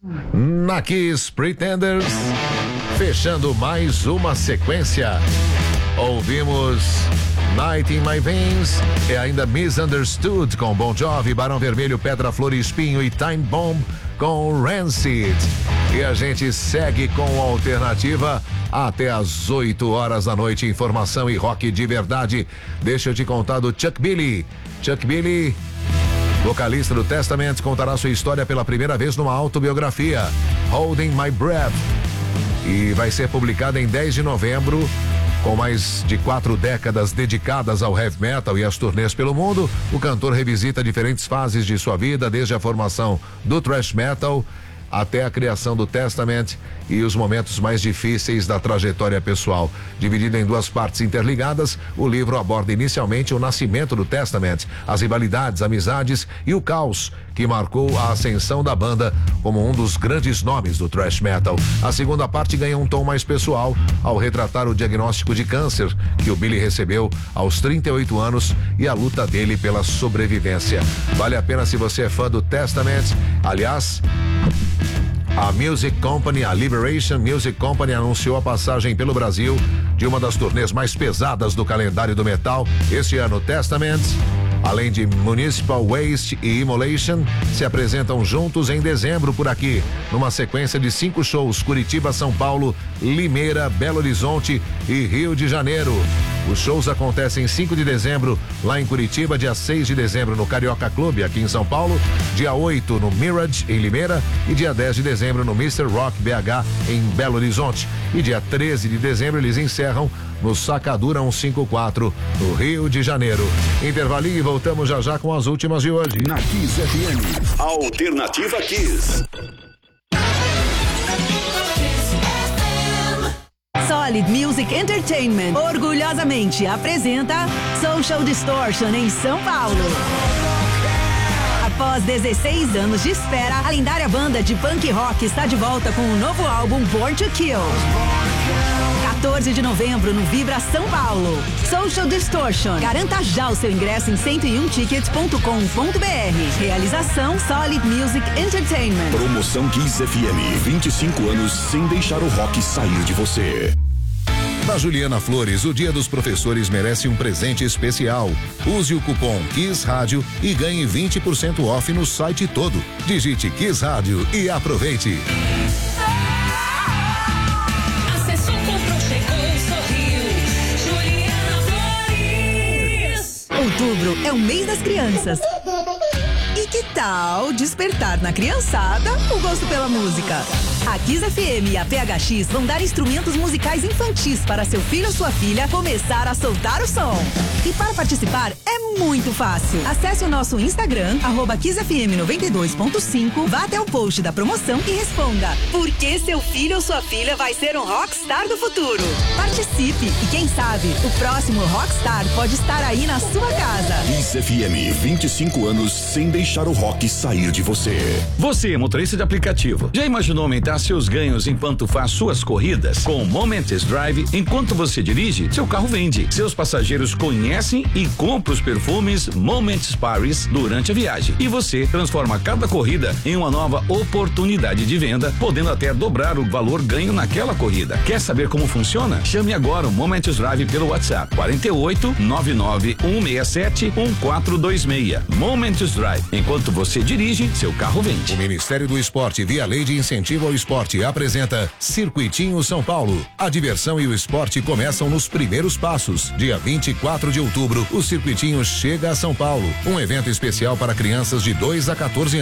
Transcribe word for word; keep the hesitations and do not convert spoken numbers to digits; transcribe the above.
Na Kiss Pretenders, fechando mais uma sequência, ouvimos Night in My Veins e ainda Misunderstood com Bon Jovi, Barão Vermelho, Pedra, Flor e Espinho e Time Bomb com Rancid. E a gente segue com a alternativa até às oito horas da noite. Informação e rock de verdade. Deixa eu te contar do Chuck Billy. Chuck Billy, vocalista do Testament, contará sua história pela primeira vez numa autobiografia, Holding My Breath, e vai ser publicada em dez de novembro. Com mais de quatro décadas dedicadas ao heavy metal e às turnês pelo mundo, o cantor revisita diferentes fases de sua vida, desde a formação do thrash metal até a criação do Testament e os momentos mais difíceis da trajetória pessoal. Dividido em duas partes interligadas, o livro aborda inicialmente o nascimento do Testament, as rivalidades, amizades e o caos que marcou a ascensão da banda como um dos grandes nomes do thrash metal. A segunda parte ganha um tom mais pessoal ao retratar o diagnóstico de câncer que o Billy recebeu aos trinta e oito anos e a luta dele pela sobrevivência. Vale a pena se você é fã do Testament. Aliás, a Music Company, a Liberation Music Company, anunciou a passagem pelo Brasil de uma das turnês mais pesadas do calendário do metal. Este ano, Testament, além de Municipal Waste e Immolation, se apresentam juntos em dezembro por aqui, numa sequência de cinco shows: Curitiba, São Paulo, Limeira, Belo Horizonte e Rio de Janeiro. Os shows acontecem cinco de dezembro lá em Curitiba, dia seis de dezembro no Carioca Clube, aqui em São Paulo, dia oito no Mirage, em Limeira, e dia dez de dezembro no mister Rock B H, em Belo Horizonte. E dia treze de dezembro eles encerram no Sacadura cento e cinquenta e quatro, no Rio de Janeiro. Intervalinho e voltamos já já com as últimas de hoje. Na Kiss F M, Alternativa Kiss. Solid Music Entertainment orgulhosamente apresenta Social Distortion em São Paulo. Após dezesseis anos de espera, a lendária banda de punk rock está de volta com o novo álbum Born to Kill. quatorze de novembro no Vibra São Paulo. Social Distortion. Garanta já o seu ingresso em cento e um tickets ponto com ponto b r. Realização Solid Music Entertainment. Promoção Kiss F M. vinte e cinco anos sem deixar o rock sair de você. Da Juliana Flores, o Dia dos Professores merece um presente especial. Use o cupom Kiss Rádio e ganhe vinte por cento off no site todo. Digite Kiss Rádio e aproveite. Acessou, comprou, chegou, sorriu. Juliana Flores. Outubro é o mês das crianças. E que tal despertar na criançada o gosto pela música? A Kiss F M e a P H X vão dar instrumentos musicais infantis para seu filho ou sua filha começar a soltar o som. E para participar é muito fácil. Acesse o nosso Instagram, arroba Kiss F M noventa e dois ponto cinco, vá até o post da promoção e responda: por que seu filho ou sua filha vai ser um rockstar do futuro? Participe e quem sabe o próximo rockstar pode estar aí na sua casa. Kiss F M, vinte e cinco anos sem deixar o rock sair de você. Você, motorista de aplicativo, já imaginou aumentar seus ganhos enquanto faz suas corridas? Com o Moment Test Drive, enquanto você dirige, seu carro vende. Seus passageiros conhecem e compram os perfumes Moments Paris durante a viagem. E você transforma cada corrida em uma nova oportunidade de venda, podendo até dobrar o valor ganho naquela corrida. Quer saber como funciona? Chame agora o Moments Drive pelo WhatsApp quarenta e oito, nove nove um seis sete, um quatro dois seis. Moments Drive. Enquanto você dirige, seu carro vende. O Ministério do Esporte, via Lei de Incentivo ao Esporte, apresenta Circuitinho São Paulo. A diversão e o esporte começam nos primeiros passos. Dia vinte e quatro de outubro, o Circuitinho chega a São Paulo. Um evento especial para crianças de dois a quatorze anos.